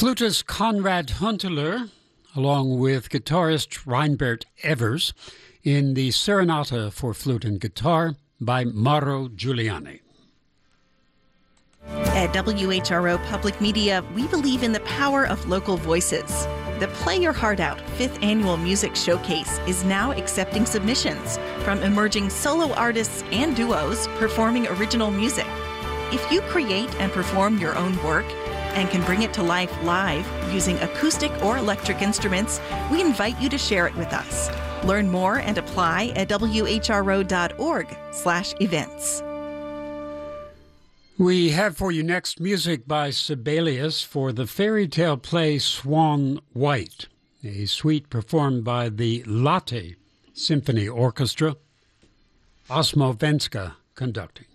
Flutist Konrad Hunteler, along with guitarist Reinbert Evers, in the Serenata for Flute and Guitar by Mauro Giuliani. At WHRO Public Media, we believe in the power of local voices. The Play Your Heart Out 5th Annual Music Showcase is now accepting submissions from emerging solo artists and duos performing original music. If you create and perform your own work and can bring it to life live using acoustic or electric instruments, we invite you to share it with us. Learn more and apply at whro.org/events. We have for you next music by Sibelius for the fairy tale play Swan White, a suite performed by the Latte Symphony Orchestra, Osmo Venska conducting.